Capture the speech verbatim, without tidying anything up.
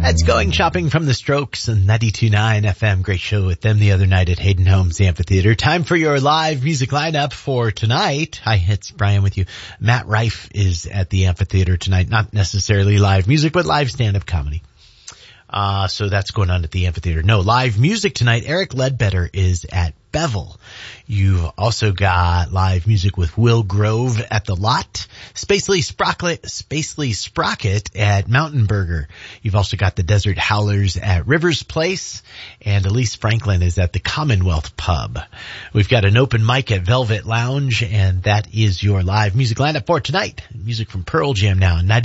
That's Going Shopping from the Strokes and ninety-two point nine F M. Great show with them the other night at Hayden Homes Amphitheater. Time for your live music lineup for tonight. Hi, it's Brian with you. Matt Rife is at the amphitheater tonight. Not necessarily live music, but live stand-up comedy. Uh, so that's going on at the amphitheater. No, live music tonight. Eric Ledbetter is at Bevel. You've also got live music with Will Grove at the Lot. Spacely Sprocket, Spacely Sprocket at Mountain Burger. You've also got the Desert Howlers at Rivers Place, and Elise Franklin is at the Commonwealth Pub. We've got an open mic at Velvet Lounge, and that is your live music lineup for tonight. Music from Pearl Jam now, ninety